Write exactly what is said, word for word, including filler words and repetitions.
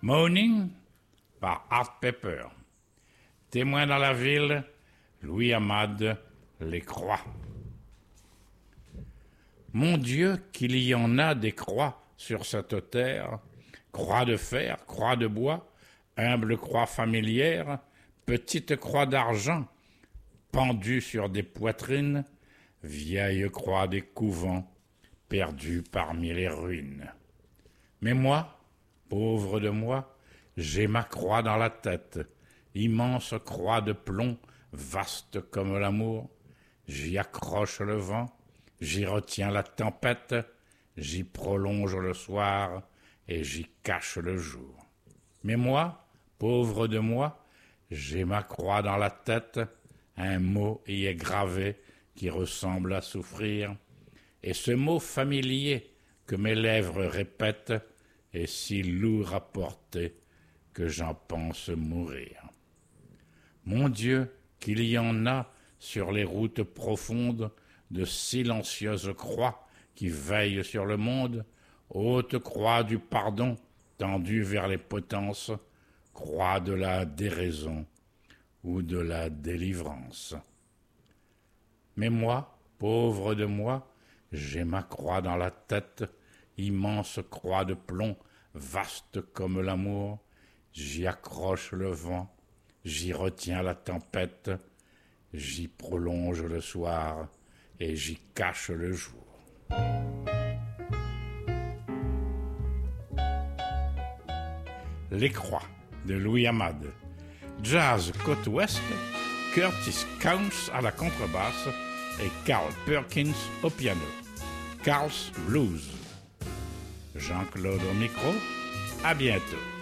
Moaning par Art Pepper. Témoin dans la ville, Louis Amade les croix. Mon Dieu, qu'il y en a des croix sur cette terre, croix de fer, croix de bois, humble croix familière, petite croix d'argent, pendue sur des poitrines, vieille croix des couvents, perdue parmi les ruines. Mais moi, pauvre de moi, j'ai ma croix dans la tête, immense croix de plomb, vaste comme l'amour. J'y accroche le vent, j'y retiens la tempête, j'y prolonge le soir et j'y cache le jour. Mais moi, pauvre de moi, j'ai ma croix dans la tête, un mot y est gravé qui ressemble à souffrir, et ce mot familier que mes lèvres répètent est si lourd à porter que j'en pense mourir. Mon Dieu, qu'il y en a sur les routes profondes de silencieuses croix qui veillent sur le monde, haute croix du pardon tendue vers les potences, croix de la déraison ou de la délivrance. Mais moi, pauvre de moi, j'ai ma croix dans la tête, immense croix de plomb, vaste comme l'amour, j'y accroche le vent, j'y retiens la tempête, j'y prolonge le soir et j'y cache le jour. Les croix de Louis Amade. Jazz côte ouest, Curtis Counce à la contrebasse et Carl Perkins au piano. Carl's Blues. Jean-Claude au micro, à bientôt.